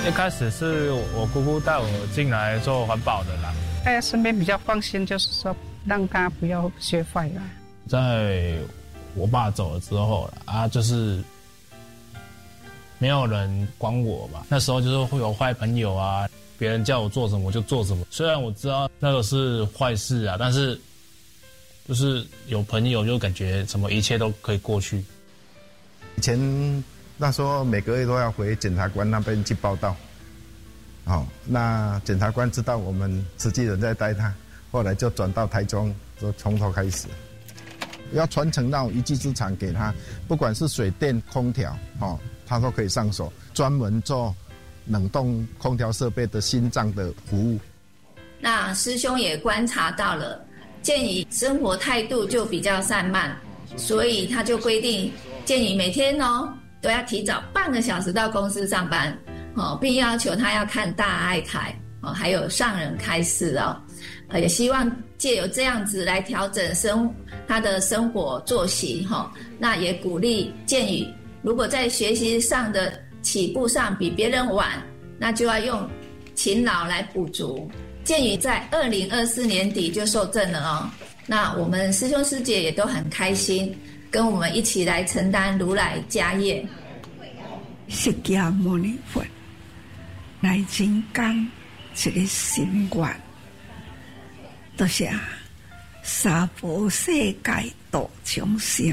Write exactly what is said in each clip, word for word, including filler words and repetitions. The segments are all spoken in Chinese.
一开始是我姑姑带我进来做环保的啦。 在身边比较放心，就是说让他不要学坏了。 在我爸走了之后啊，就是没有人管我吧。那时候就是会有坏朋友啊，别人叫我做什么我就做什么。虽然我知道那个是坏事啊，但是就是有朋友就感觉什么一切都可以过去。 以前那时候每个月都要回检察官那边去报到，哦，那检察官知道我们慈济人在带他，后来就转到台中，就从头开始，要传承那种一技之长给他，不管是水电、空调，哦，他都可以上手，专门做冷冻空调设备的心脏的服务。 那师兄也观察到了，建宇生活态度就比较散漫，所以他就规定建宇每天哦都要提早半个小时到公司上班，哦，并要求他要看大爱台，哦，还有上人开示哦，呃，也希望借由这样子来调整生他的生活作息哈，哦，那也鼓励建宇，如果在学习上的起步上比别人晚，那就要用勤劳来补足。建宇在二零二四年底就受证了哦，那我们师兄师姐也都很开心，跟我们一起来承担如来家业。 释迦牟尼佛来人间一个心愿，就是啊，娑婆世界度众生。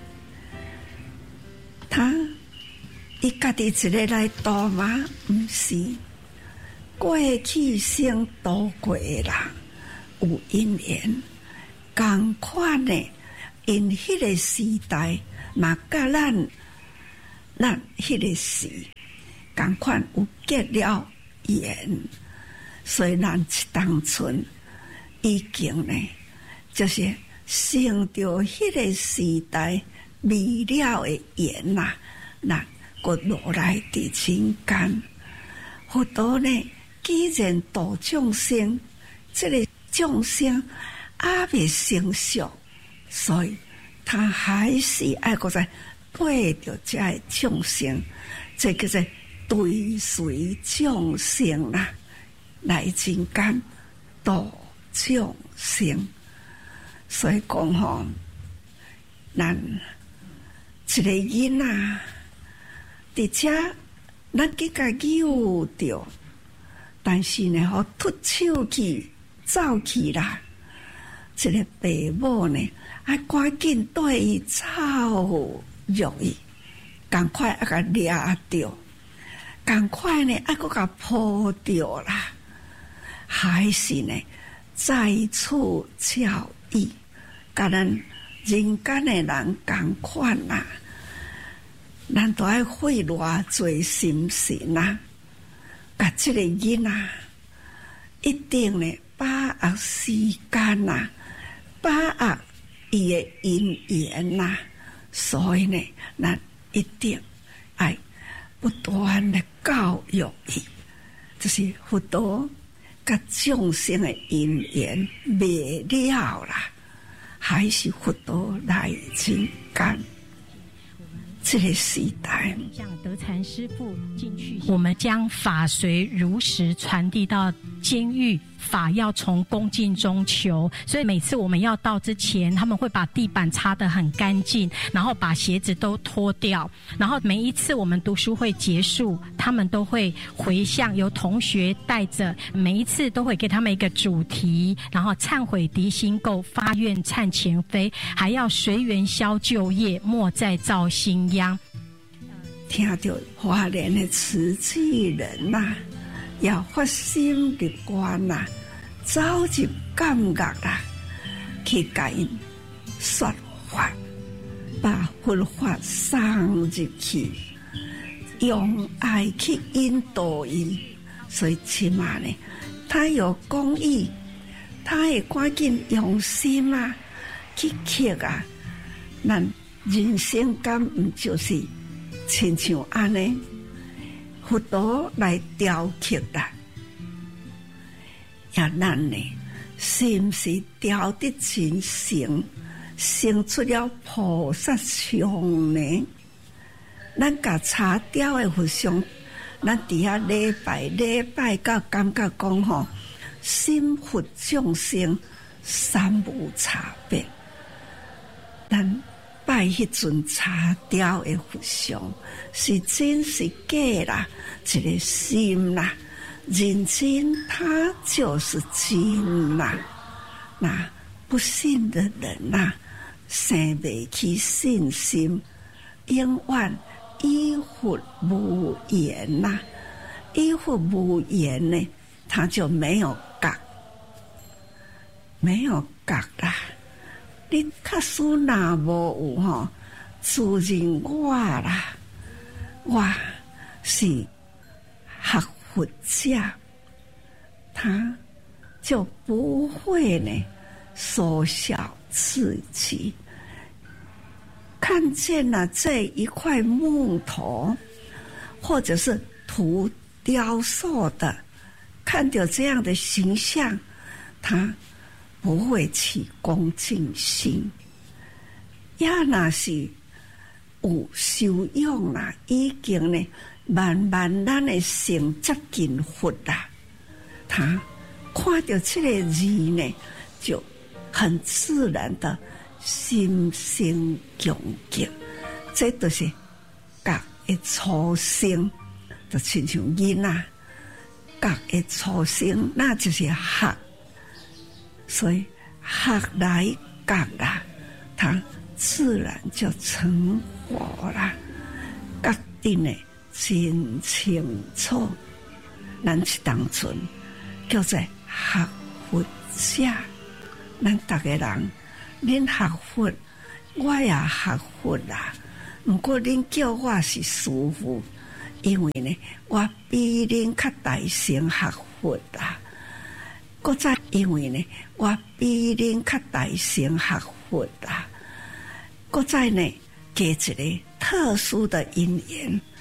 他伊家己一个来度吗？不是，过去生度过的人有因缘，同款的，因迄个时代嘛，甲咱咱迄个时同款有结了缘，所以咱当春已经呢，就是成就迄个时代未了的缘呐，咱搁落来伫人间。佛陀呢，既然度众生，这个众生还未成熟，所以他还是爱搁在陪着这个众生，这叫做追随众生啦，来人间度众生。所以讲吼，咱一个囡仔，伫遮咱去甲救着，但是呢，吼突手去走去啦，一个爸母呢，啊赶紧对伊走入去，赶快啊甲抓着，赶快呢啊搁甲抱着啦，还是呢再次教育，甲咱人间的人同款啦，咱都爱费偌侪心神啊，甲这个囡仔一定呢把握时间呐，把握伊的因缘呐，所以呢，咱一定爱不断的教育伊，就是佛陀甲众生的因缘未了啦，还是佛陀来人间。这个时代， 像德禅师父进去，我们将法随如实传递到监狱，法要从恭敬中求，所以每次我们要到之前，他们会把地板擦得很干净，然后把鞋子都脱掉，然后每一次我们读书会结束，他们都会回向，由同学带着，每一次都会给他们一个主题，然后忏悔涤心垢，发愿忏前非，还要随缘消旧业，莫再造新殃。 听到华莲的慈济人呐、啊，要发心入观呐，走入感觉啦，去甲因说法，把佛法送入去，用爱去引导因。所以起码呢，他有公益，他会赶紧用心啊，去刻啊，咱人生感唔就是亲像安尼，佛陀来雕刻啦，也咱呢，是不是雕得真成，生出了菩萨像呢？咱甲查雕的佛像， 咱伫遐礼拜礼拜到感觉讲吼，心佛众生三无差别。咱拜迄阵茶雕的佛像，是真是假啦？一个心啦，认真它就是真啦。那不信的人呐，生不起信心，永远依佛无言呐。依佛无言呢，他就没有觉，没有觉啦。你假使若无有吼，自认我啦，我是学佛者，他就不会呢缩小自己。看见了这一块木头，或者是土雕塑的，看到这样的形象，他不会起恭敬心。也若是有修养啦，已经呢慢慢咱的心接近佛啦，他看到这个字呢，就很自然的心生恭敬。这都是觉的初生，就亲像囡仔觉的初生，那就是学。所以学来觉啦，他自然就成佛啦。觉定的真清楚，咱是当阵叫做学佛者。咱大家人，恁学佛，我也学佛啦。不过恁叫我是师父，因为呢，我比恁较大声学佛啦。搁再因为呢，我比恁较大声学佛啦。搁再呢，加一个特殊的因缘。